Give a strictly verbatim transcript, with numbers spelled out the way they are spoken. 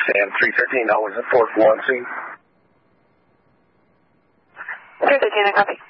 and three thirteen, always at four for one C. three thirteen, I copy.